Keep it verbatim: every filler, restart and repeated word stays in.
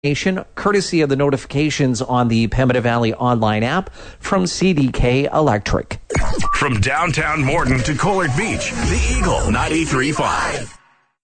courtesy of the notifications on the Pembina Valley online app from C D K Electric. From downtown Morton to Collard Beach, the Eagle ninety-three point five.